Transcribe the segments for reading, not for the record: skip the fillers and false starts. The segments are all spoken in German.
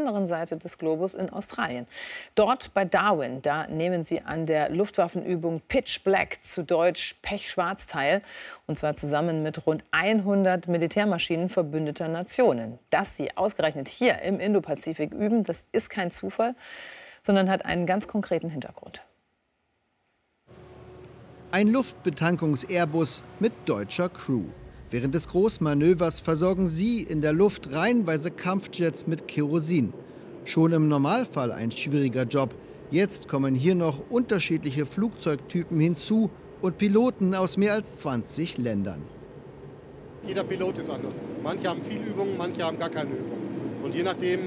anderen Seite des Globus in Australien. Dort bei Darwin, da nehmen sie an der Luftwaffenübung Pitch Black, zu Deutsch Pechschwarz, teil. Und zwar zusammen mit rund 100 Militärmaschinen verbündeter Nationen. Dass sie ausgerechnet hier im Indopazifik üben, das ist kein Zufall, sondern hat einen ganz konkreten Hintergrund. Ein Luftbetankungs-Airbus mit deutscher Crew. Während des Großmanövers versorgen sie in der Luft reihenweise Kampfjets mit Kerosin. Schon im Normalfall ein schwieriger Job. Jetzt kommen hier noch unterschiedliche Flugzeugtypen hinzu und Piloten aus mehr als 20 Ländern. Jeder Pilot ist anders. Manche haben viel Übung, manche haben gar keine Übung. Und je nachdem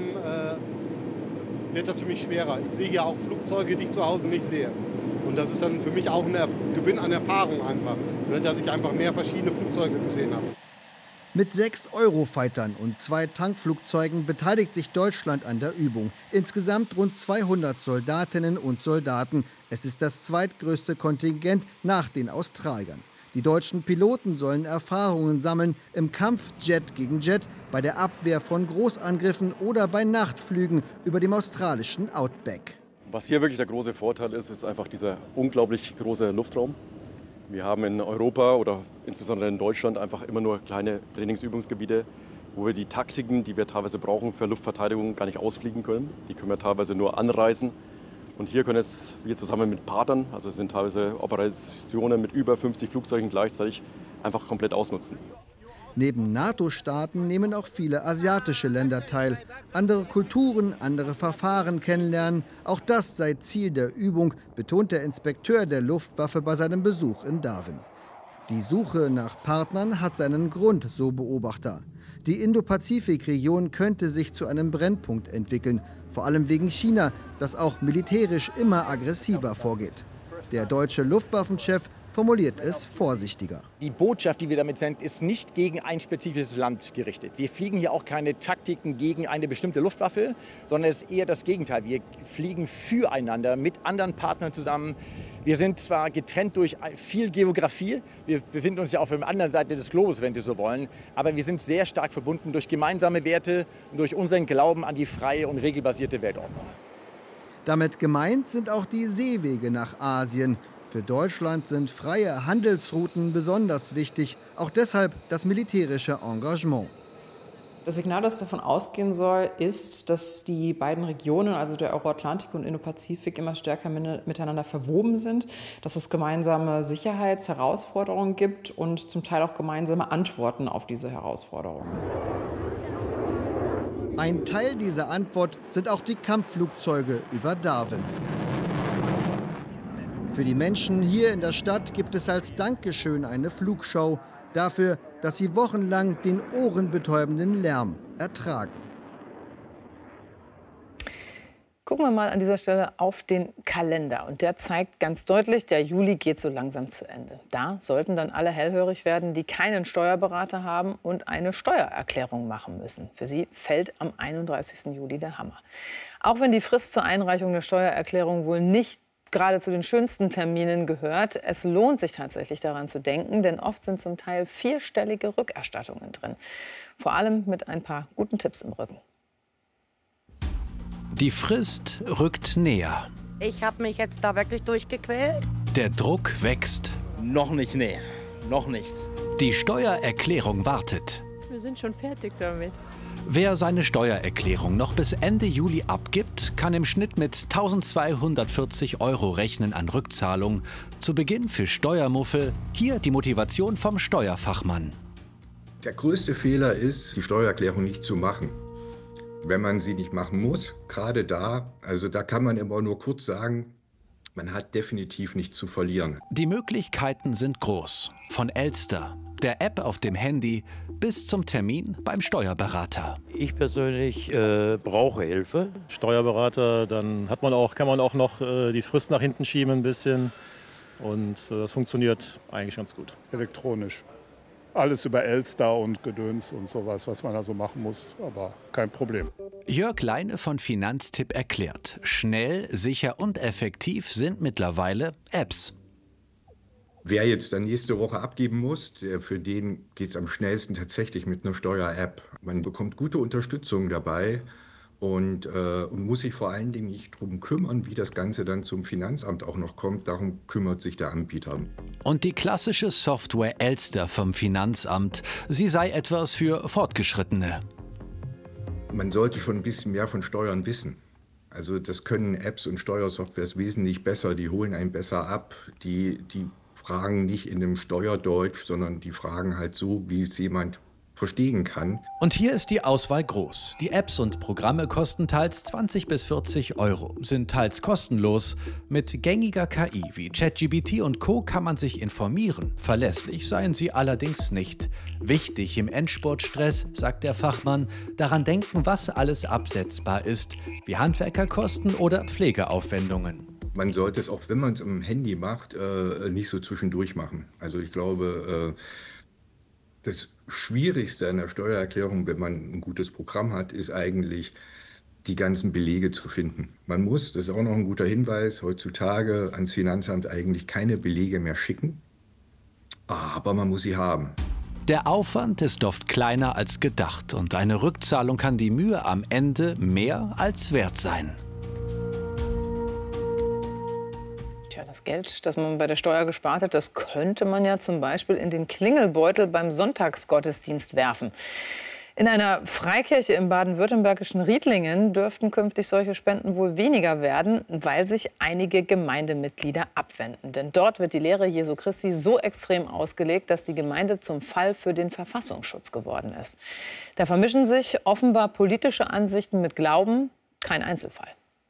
wird das für mich schwerer. Ich sehe hier auch Flugzeuge, die ich zu Hause nicht sehe. Und das ist dann für mich auch ein Gewinn an Erfahrung einfach, dass ich einfach mehr verschiedene Flugzeuge gesehen habe. Mit 6 Eurofightern und 2 Tankflugzeugen beteiligt sich Deutschland an der Übung. Insgesamt rund 200 Soldatinnen und Soldaten. Es ist das zweitgrößte Kontingent nach den Australiern. Die deutschen Piloten sollen Erfahrungen sammeln im Kampf Jet gegen Jet, bei der Abwehr von Großangriffen oder bei Nachtflügen über dem australischen Outback. Was hier wirklich der große Vorteil ist, ist einfach dieser unglaublich große Luftraum. Wir haben in Europa oder insbesondere in Deutschland einfach immer nur kleine Trainingsübungsgebiete, wo wir die Taktiken, die wir teilweise brauchen für Luftverteidigung, gar nicht ausfliegen können. Die können wir teilweise nur anreisen. Und hier können wir zusammen mit Partnern, also es sind teilweise Operationen mit über 50 Flugzeugen gleichzeitig, einfach komplett ausnutzen. Neben NATO-Staaten nehmen auch viele asiatische Länder teil. Andere Kulturen, andere Verfahren kennenlernen. Auch das sei Ziel der Übung, betont der Inspekteur der Luftwaffe bei seinem Besuch in Darwin. Die Suche nach Partnern hat seinen Grund, so Beobachter. Die Indopazifik-Region könnte sich zu einem Brennpunkt entwickeln. Vor allem wegen China, das auch militärisch immer aggressiver vorgeht. Der deutsche Luftwaffenchef formuliert es vorsichtiger. Die Botschaft, die wir damit senden, ist nicht gegen ein spezifisches Land gerichtet. Wir fliegen hier auch keine Taktiken gegen eine bestimmte Luftwaffe, sondern es ist eher das Gegenteil. Wir fliegen füreinander mit anderen Partnern zusammen. Wir sind zwar getrennt durch viel Geografie, wir befinden uns ja auf der anderen Seite des Globus, wenn Sie so wollen, aber wir sind sehr stark verbunden durch gemeinsame Werte und durch unseren Glauben an die freie und regelbasierte Weltordnung. Damit gemeint sind auch die Seewege nach Asien. Für Deutschland sind freie Handelsrouten besonders wichtig, auch deshalb das militärische Engagement. Das Signal, das davon ausgehen soll, ist, dass die beiden Regionen, also der Euroatlantik und Indopazifik, immer stärker miteinander verwoben sind, dass es gemeinsame Sicherheitsherausforderungen gibt und zum Teil auch gemeinsame Antworten auf diese Herausforderungen. Ein Teil dieser Antwort sind auch die Kampfflugzeuge über Darwin. Für die Menschen hier in der Stadt gibt es als Dankeschön eine Flugshow dafür, dass sie wochenlang den ohrenbetäubenden Lärm ertragen. Gucken wir mal an dieser Stelle auf den Kalender. Und der zeigt ganz deutlich, der Juli geht so langsam zu Ende. Da sollten dann alle hellhörig werden, die keinen Steuerberater haben und eine Steuererklärung machen müssen. Für sie fällt am 31. Juli der Hammer. Auch wenn die Frist zur Einreichung der Steuererklärung wohl nicht gerade zu den schönsten Terminen gehört. Es lohnt sich tatsächlich daran zu denken, denn oft sind zum Teil vierstellige Rückerstattungen drin. Vor allem mit ein paar guten Tipps im Rücken. Die Frist rückt näher. Ich habe mich jetzt da wirklich durchgequält. Der Druck wächst. Noch nicht, nee, noch nicht. Die Steuererklärung wartet. Wir sind schon fertig damit. Wer seine Steuererklärung noch bis Ende Juli abgibt, kann im Schnitt mit 1.240 € rechnen an Rückzahlung. Zu Beginn für Steuermuffel hier die Motivation vom Steuerfachmann. Der größte Fehler ist, die Steuererklärung nicht zu machen. Wenn man sie nicht machen muss, gerade da, also da kann man immer nur kurz sagen, man hat definitiv nichts zu verlieren. Die Möglichkeiten sind groß. Von Elster, der App auf dem Handy, bis zum Termin beim Steuerberater. Ich persönlich brauche Hilfe. Steuerberater, dann kann man auch noch die Frist nach hinten schieben ein bisschen. Und das funktioniert eigentlich ganz gut. Elektronisch. Alles über Elster und Gedöns und sowas, was man also machen muss, aber kein Problem. Jörg Leine von Finanztipp erklärt, schnell, sicher und effektiv sind mittlerweile Apps. Wer jetzt dann nächste Woche abgeben muss, für den geht es am schnellsten tatsächlich mit einer Steuer-App. Man bekommt gute Unterstützung dabei und muss sich vor allen Dingen nicht darum kümmern, wie das Ganze dann zum Finanzamt auch noch kommt. Darum kümmert sich der Anbieter. Und die klassische Software Elster vom Finanzamt, sie sei etwas für Fortgeschrittene. Man sollte schon ein bisschen mehr von Steuern wissen. Also das können Apps und Steuersoftwares wesentlich besser, die holen einen besser ab, die fragen nicht in einem Steuerdeutsch, sondern die fragen halt so, wie es jemand verstehen kann. Und hier ist die Auswahl groß. Die Apps und Programme kosten teils 20 bis 40 Euro, sind teils kostenlos. Mit gängiger KI wie ChatGPT und Co. kann man sich informieren. Verlässlich seien sie allerdings nicht. Wichtig im Endspurtstress, sagt der Fachmann, daran denken, was alles absetzbar ist, wie Handwerkerkosten oder Pflegeaufwendungen. Man sollte es, auch wenn man es am Handy macht, nicht so zwischendurch machen. Also ich glaube, das Schwierigste an der Steuererklärung, wenn man ein gutes Programm hat, ist eigentlich, die ganzen Belege zu finden. Man muss, das ist auch noch ein guter Hinweis, heutzutage ans Finanzamt eigentlich keine Belege mehr schicken, aber man muss sie haben. Der Aufwand ist oft kleiner als gedacht und eine Rückzahlung kann die Mühe am Ende mehr als wert sein. Das Geld, das man bei der Steuer gespart hat, das könnte man ja zum Beispiel in den Klingelbeutel beim Sonntagsgottesdienst werfen. In einer Freikirche im baden-württembergischen Riedlingen dürften künftig solche Spenden wohl weniger werden, weil sich einige Gemeindemitglieder abwenden. Denn dort wird die Lehre Jesu Christi so extrem ausgelegt, dass die Gemeinde zum Fall für den Verfassungsschutz geworden ist. Da vermischen sich offenbar politische Ansichten mit Glauben, kein Einzelfall.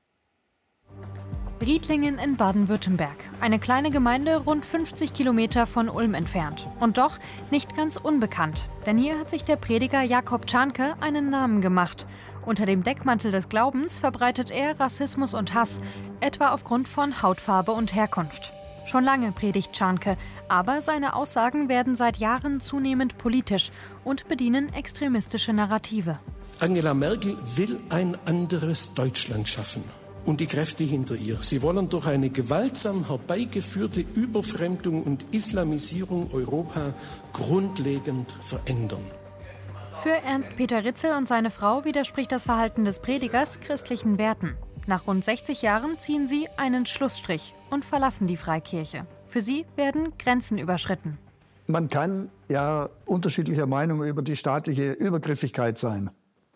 Riedlingen in Baden-Württemberg. Eine kleine Gemeinde rund 50 Kilometer von Ulm entfernt. Und doch nicht ganz unbekannt. Denn hier hat sich der Prediger Jakob Czarnke einen Namen gemacht. Unter dem Deckmantel des Glaubens verbreitet er Rassismus und Hass, etwa aufgrund von Hautfarbe und Herkunft. Schon lange predigt Czarnke, aber seine Aussagen werden seit Jahren zunehmend politisch und bedienen extremistische Narrative. Angela Merkel will ein anderes Deutschland schaffen. Und die Kräfte hinter ihr. Sie wollen durch eine gewaltsam herbeigeführte Überfremdung und Islamisierung Europa grundlegend verändern. Für Ernst-Peter Ritzel und seine Frau widerspricht das Verhalten des Predigers christlichen Werten. Nach rund 60 Jahren ziehen sie einen Schlussstrich und verlassen die Freikirche. Für sie werden Grenzen überschritten. Man kann ja unterschiedlicher Meinung über die staatliche Übergriffigkeit sein.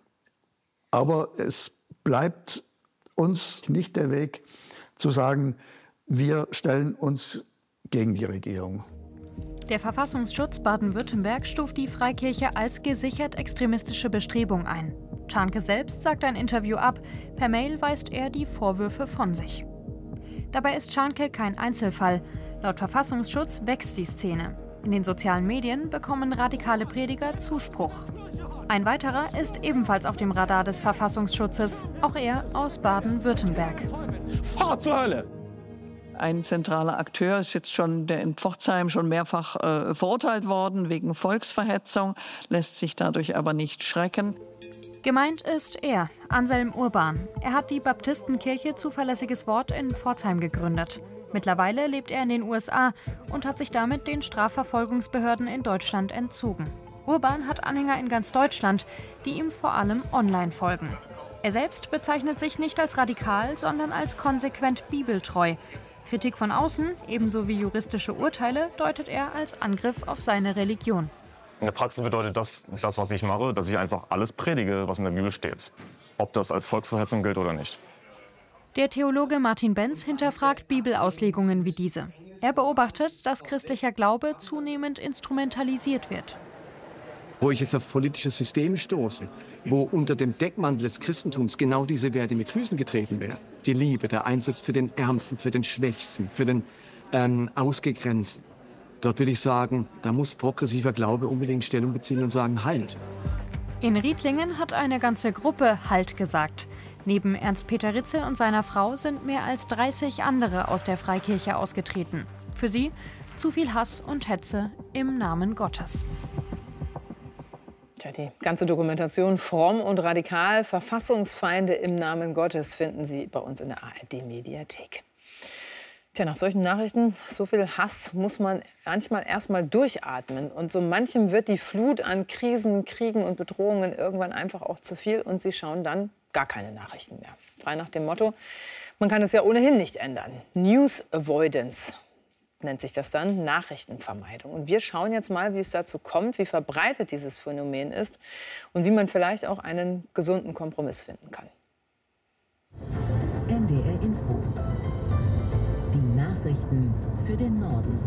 Aber es bleibt uns nicht der Weg zu sagen, wir stellen uns gegen die Regierung. Der Verfassungsschutz Baden-Württemberg stuft die Freikirche als gesichert extremistische Bestrebung ein. Czarnke selbst sagt ein Interview ab. Per Mail weist er die Vorwürfe von sich. Dabei ist Czarnke kein Einzelfall. Laut Verfassungsschutz wächst die Szene. In den sozialen Medien bekommen radikale Prediger Zuspruch. Ein weiterer ist ebenfalls auf dem Radar des Verfassungsschutzes, auch er aus Baden-Württemberg. Fahr zur Hölle! Ein zentraler Akteur ist jetzt schon, der in Pforzheim schon mehrfach verurteilt worden wegen Volksverhetzung, lässt sich dadurch aber nicht schrecken. Gemeint ist er, Anselm Urban. Er hat die Baptistenkirche Zuverlässiges Wort in Pforzheim gegründet. Mittlerweile lebt er in den USA und hat sich damit den Strafverfolgungsbehörden in Deutschland entzogen. Urban hat Anhänger in ganz Deutschland, die ihm vor allem online folgen. Er selbst bezeichnet sich nicht als radikal, sondern als konsequent bibeltreu. Kritik von außen, ebenso wie juristische Urteile, deutet er als Angriff auf seine Religion. In der Praxis bedeutet das, was ich mache, dass ich einfach alles predige, was in der Bibel steht. Ob das als Volksverhetzung gilt oder nicht. Der Theologe Martin Benz hinterfragt Bibelauslegungen wie diese. Er beobachtet, dass christlicher Glaube zunehmend instrumentalisiert wird. Wo ich jetzt auf politische Systeme stoße, wo unter dem Deckmantel des Christentums genau diese Werte mit Füßen getreten werden. Die Liebe, der Einsatz für den Ärmsten, für den Schwächsten, für den Ausgegrenzten. Dort würde ich sagen, da muss progressiver Glaube unbedingt Stellung beziehen und sagen, Halt. In Riedlingen hat eine ganze Gruppe Halt gesagt. Neben Ernst-Peter Ritzel und seiner Frau sind mehr als 30 andere aus der Freikirche ausgetreten. Für sie zu viel Hass und Hetze im Namen Gottes. Tja, die ganze Dokumentation Fromm und radikal, Verfassungsfeinde im Namen Gottes finden Sie bei uns in der ARD-Mediathek. Tja, nach solchen Nachrichten, so viel Hass muss man manchmal erst mal durchatmen. Und so manchem wird die Flut an Krisen, Kriegen und Bedrohungen irgendwann einfach auch zu viel. Und sie schauen dann gar keine Nachrichten mehr. Frei nach dem Motto, man kann es ja ohnehin nicht ändern. News Avoidance nennt sich das dann, Nachrichtenvermeidung. Und wir schauen jetzt mal, wie es dazu kommt, wie verbreitet dieses Phänomen ist und wie man vielleicht auch einen gesunden Kompromiss finden kann. NDR Info. Die Nachrichten für den Norden.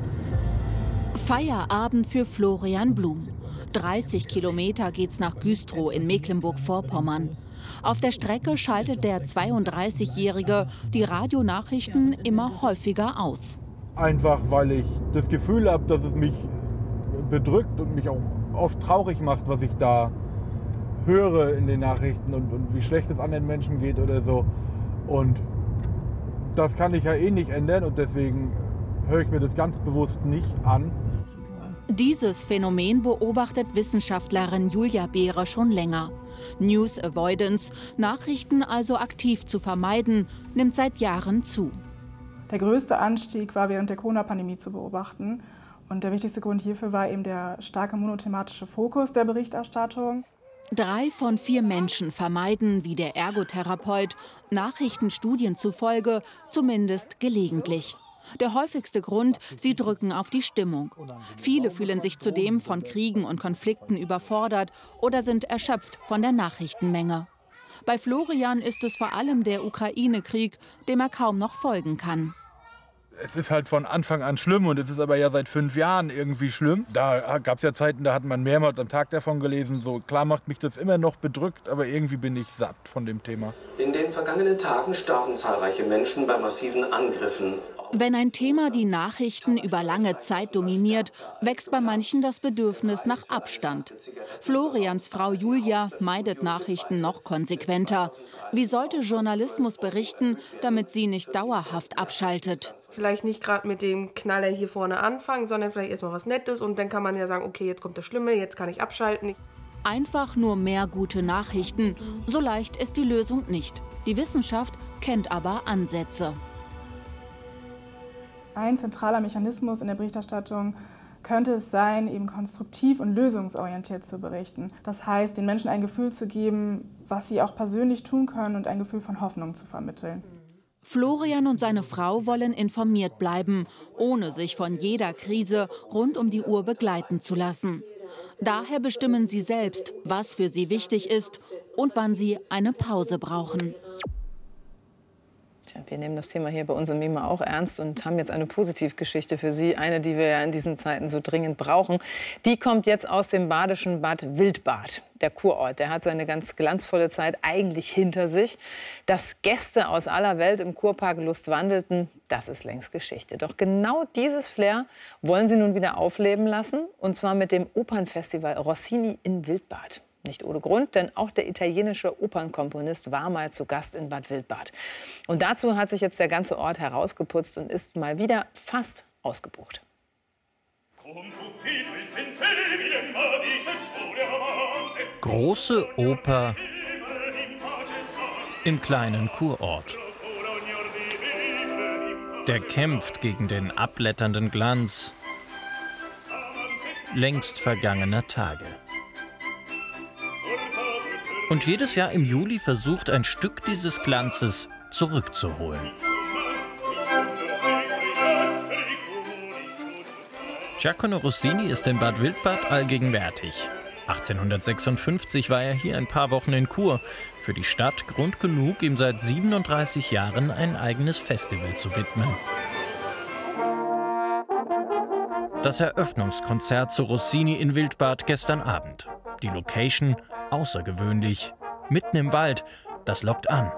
Feierabend für Florian Blum. 30 Kilometer geht's nach Güstrow in Mecklenburg-Vorpommern. Auf der Strecke schaltet der 32-Jährige die Radionachrichten immer häufiger aus. Einfach, weil ich das Gefühl habe, dass es mich bedrückt und mich auch oft traurig macht, was ich da höre in den Nachrichten und wie schlecht es anderen Menschen geht oder so. Und das kann ich ja eh nicht ändern und deswegen höre ich mir das ganz bewusst nicht an. Dieses Phänomen beobachtet Wissenschaftlerin Julia Behre schon länger. News Avoidance, Nachrichten also aktiv zu vermeiden, nimmt seit Jahren zu. Der größte Anstieg war während der Corona-Pandemie zu beobachten. Und der wichtigste Grund hierfür war eben der starke monothematische Fokus der Berichterstattung. 3 von 4 Menschen vermeiden, wie der Ergotherapeut, Nachrichtenstudien zufolge zumindest gelegentlich. Der häufigste Grund, sie drücken auf die Stimmung. Viele fühlen sich zudem von Kriegen und Konflikten überfordert oder sind erschöpft von der Nachrichtenmenge. Bei Florian ist es vor allem der Ukraine-Krieg, dem er kaum noch folgen kann. Es ist halt von Anfang an schlimm und es ist aber ja seit 5 Jahren irgendwie schlimm. Da gab es ja Zeiten, da hat man mehrmals am Tag davon gelesen. So klar macht mich das immer noch bedrückt, aber irgendwie bin ich satt von dem Thema. In den vergangenen Tagen starben zahlreiche Menschen bei massiven Angriffen. Wenn ein Thema die Nachrichten über lange Zeit dominiert, wächst bei manchen das Bedürfnis nach Abstand. Florians Frau Julia meidet Nachrichten noch konsequenter. Wie sollte Journalismus berichten, damit sie nicht dauerhaft abschaltet? Vielleicht nicht gerade mit dem Knaller hier vorne anfangen, sondern vielleicht erstmal was Nettes und dann kann man ja sagen, okay, jetzt kommt das Schlimme, jetzt kann ich abschalten. Einfach nur mehr gute Nachrichten. So leicht ist die Lösung nicht. Die Wissenschaft kennt aber Ansätze. Ein zentraler Mechanismus in der Berichterstattung könnte es sein, eben konstruktiv und lösungsorientiert zu berichten. Das heißt, den Menschen ein Gefühl zu geben, was sie auch persönlich tun können und ein Gefühl von Hoffnung zu vermitteln. Florian und seine Frau wollen informiert bleiben, ohne sich von jeder Krise rund um die Uhr begleiten zu lassen. Daher bestimmen sie selbst, was für sie wichtig ist und wann sie eine Pause brauchen. Wir nehmen das Thema hier bei uns im MIMA auch ernst und haben jetzt eine Positivgeschichte für Sie, eine, die wir ja in diesen Zeiten so dringend brauchen. Die kommt jetzt aus dem badischen Bad Wildbad. Der Kurort, der hat seine ganz glanzvolle Zeit eigentlich hinter sich. Dass Gäste aus aller Welt im Kurpark lustwandelten, das ist längst Geschichte. Doch genau dieses Flair wollen sie nun wieder aufleben lassen, und zwar mit dem Opernfestival Rossini in Wildbad. Nicht ohne Grund, denn auch der italienische Opernkomponist war mal zu Gast in Bad Wildbad. Und dazu hat sich jetzt der ganze Ort herausgeputzt und ist mal wieder fast ausgebucht. Große Oper im kleinen Kurort. Der kämpft gegen den abblätternden Glanz längst vergangener Tage. Und jedes Jahr im Juli versucht ein Stück dieses Glanzes zurückzuholen. Giacomo Rossini ist in Bad Wildbad allgegenwärtig. 1856 war er hier ein paar Wochen in Kur. Für die Stadt Grund genug, ihm seit 37 Jahren ein eigenes Festival zu widmen. Das Eröffnungskonzert zu Rossini in Wildbad gestern Abend. Die Location außergewöhnlich. Mitten im Wald, das lockt an.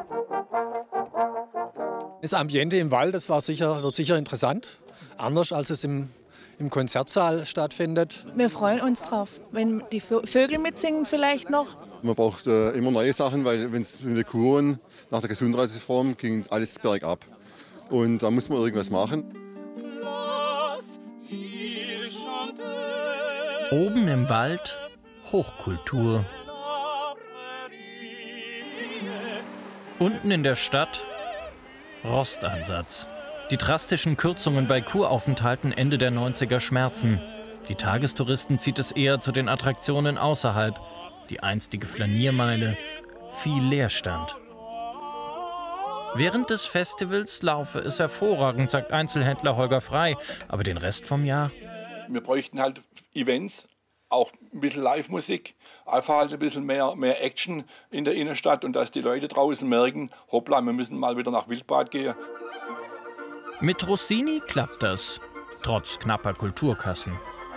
Das Ambiente im Wald, das wird sicher interessant. Anders als es im Konzertsaal stattfindet. Wir freuen uns drauf, wenn die Vögel mitsingen vielleicht noch. Man braucht immer neue Sachen, weil wenn es mit der Kuren nach der Gesundheitsreform ging alles bergab. Und da muss man irgendwas machen. Oben im Wald Hochkultur. Unten in der Stadt Rostansatz. Die drastischen Kürzungen bei Kuraufenthalten Ende der 90er schmerzen. Die Tagestouristen zieht es eher zu den Attraktionen außerhalb. Die einstige Flaniermeile viel Leerstand. Während des Festivals laufe es hervorragend, sagt Einzelhändler Holger Frei. Aber den Rest vom Jahr? Wir bräuchten halt Events, auch ein bisschen Live-Musik, einfach halt ein bisschen mehr Action in der Innenstadt und dass die Leute draußen merken, hoppla, wir müssen mal wieder nach Wildbad gehen. Mit Rossini klappt das, trotz knapper Kulturkassen.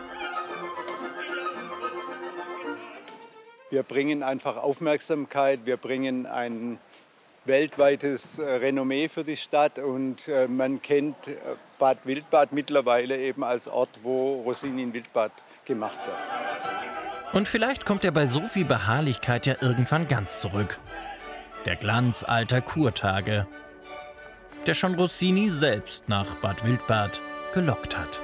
Wir bringen einfach Aufmerksamkeit, wir bringen ein weltweites Renommee für die Stadt und man kennt Bad Wildbad mittlerweile eben als Ort, wo Rossini in Wildbad gemacht wird. Und vielleicht kommt er bei so viel Beharrlichkeit ja irgendwann ganz zurück. Der Glanz alter Kurtage, der schon Rossini selbst nach Bad Wildbad gelockt hat.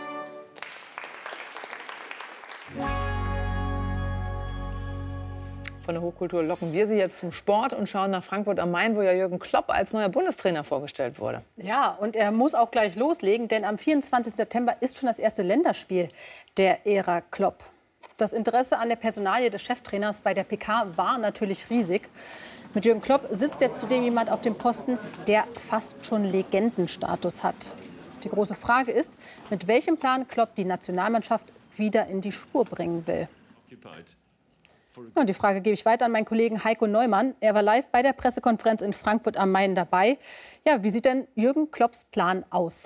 Von der Hochkultur locken wir Sie jetzt zum Sport und schauen nach Frankfurt am Main, wo ja Jürgen Klopp als neuer Bundestrainer vorgestellt wurde. Ja, und er muss auch gleich loslegen, denn am 24. September ist schon das erste Länderspiel der Ära Klopp. Das Interesse an der Personalie des Cheftrainers bei der PK war natürlich riesig. Mit Jürgen Klopp sitzt jetzt zudem jemand auf dem Posten, der fast schon Legendenstatus hat. Die große Frage ist, mit welchem Plan Klopp die Nationalmannschaft wieder in die Spur bringen will. Und die Frage gebe ich weiter an meinen Kollegen Heiko Neumann. Er war live bei der Pressekonferenz in Frankfurt am Main dabei. Ja, wie sieht denn Jürgen Klopps Plan aus?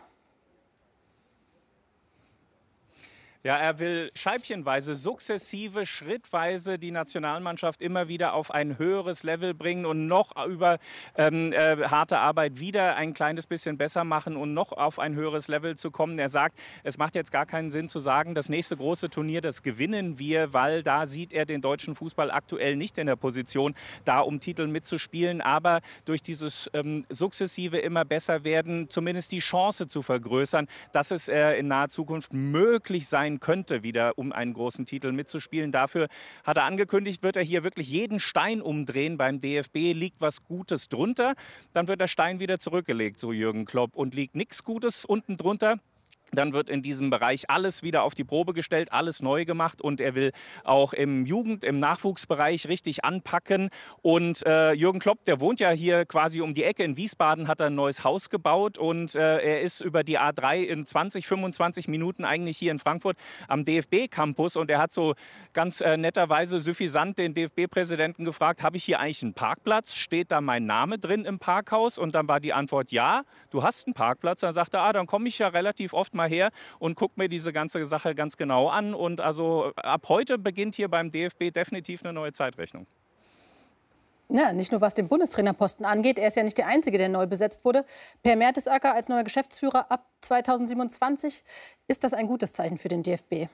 Ja, er will scheibchenweise, sukzessive, schrittweise die Nationalmannschaft immer wieder auf ein höheres Level bringen und noch über harte Arbeit wieder ein kleines bisschen besser machen und noch auf ein höheres Level zu kommen. Er sagt, es macht jetzt gar keinen Sinn zu sagen, das nächste große Turnier, das gewinnen wir, weil da sieht er den deutschen Fußball aktuell nicht in der Position, da um Titel mitzuspielen. Aber durch dieses sukzessive immer besser werden, zumindest die Chance zu vergrößern, dass es in naher Zukunft möglich sein könnte, wieder um einen großen Titel mitzuspielen. Dafür hat er angekündigt, wird er hier wirklich jeden Stein umdrehen. Beim DFB liegt was Gutes drunter, dann wird der Stein wieder zurückgelegt, so Jürgen Klopp. Und liegt nichts Gutes unten drunter, dann wird in diesem Bereich alles wieder auf die Probe gestellt, alles neu gemacht und er will auch im im Nachwuchsbereich richtig anpacken. Und Jürgen Klopp, der wohnt ja hier quasi um die Ecke in Wiesbaden, hat er ein neues Haus gebaut und er ist über die A3 in 20, 25 Minuten eigentlich hier in Frankfurt am DFB-Campus und er hat so ganz netterweise suffisant den DFB-Präsidenten gefragt, habe ich hier eigentlich einen Parkplatz? Steht da mein Name drin im Parkhaus? Und dann war die Antwort, ja, du hast einen Parkplatz. Dann sagte er, dann komme ich ja relativ oft mal her und guckt mir diese ganze Sache ganz genau an. Und also ab heute beginnt hier beim DFB definitiv eine neue Zeitrechnung. Ja, nicht nur was den Bundestrainerposten angeht. Er ist ja nicht der Einzige, der neu besetzt wurde. Per Mertesacker als neuer Geschäftsführer ab 2027. Ist das ein gutes Zeichen für den DFB?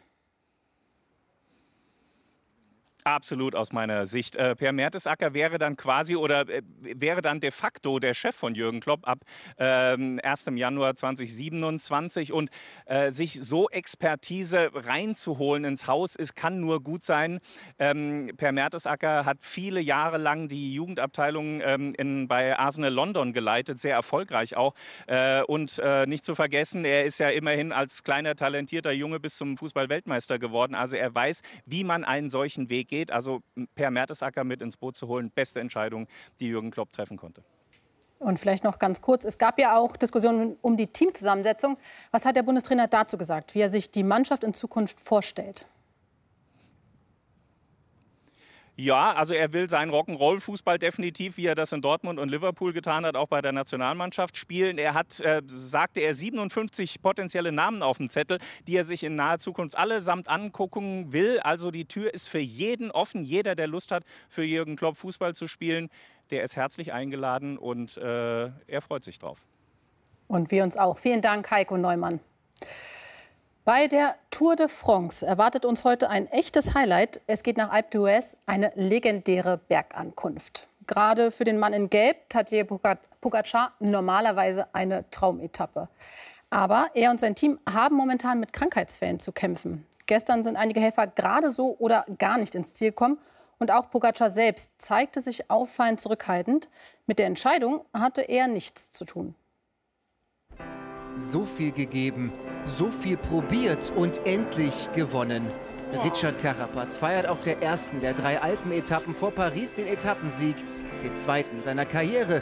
Absolut aus meiner Sicht. Per Mertesacker wäre dann quasi oder wäre dann de facto der Chef von Jürgen Klopp ab 1. Januar 2027 und sich so Expertise reinzuholen ins Haus, es kann nur gut sein. Per Mertesacker hat viele Jahre lang die Jugendabteilung bei Arsenal London geleitet, sehr erfolgreich auch. Und nicht zu vergessen, er ist ja immerhin als kleiner, talentierter Junge bis zum Fußball-Weltmeister geworden. Also er weiß, wie man einen solchen Weg geht. Also Per Mertesacker mit ins Boot zu holen, beste Entscheidung, die Jürgen Klopp treffen konnte. Und vielleicht noch ganz kurz, es gab ja auch Diskussionen um die Teamzusammensetzung. Was hat der Bundestrainer dazu gesagt, wie er sich die Mannschaft in Zukunft vorstellt? Ja, also er will seinen Rock'n'Roll-Fußball definitiv, wie er das in Dortmund und Liverpool getan hat, auch bei der Nationalmannschaft spielen. Er hat, sagte er, 57 potenzielle Namen auf dem Zettel, die er sich in naher Zukunft allesamt angucken will. Also die Tür ist für jeden offen. Jeder, der Lust hat, für Jürgen Klopp Fußball zu spielen, der ist herzlich eingeladen und er freut sich drauf. Und wir uns auch. Vielen Dank, Heiko Neumann. Bei der Tour de France erwartet uns heute ein echtes Highlight. Es geht nach Alpe d'Huez, eine legendäre Bergankunft. Gerade für den Mann in Gelb, Tadej Pogačar, normalerweise eine Traumetappe. Aber er und sein Team haben momentan mit Krankheitsfällen zu kämpfen. Gestern sind einige Helfer gerade so oder gar nicht ins Ziel gekommen. Und auch Pogačar selbst zeigte sich auffallend zurückhaltend. Mit der Entscheidung hatte er nichts zu tun. So viel gegeben, so viel probiert und endlich gewonnen. Richard Carapaz feiert auf der ersten der 3 Alpenetappen vor Paris den Etappensieg, den zweiten seiner Karriere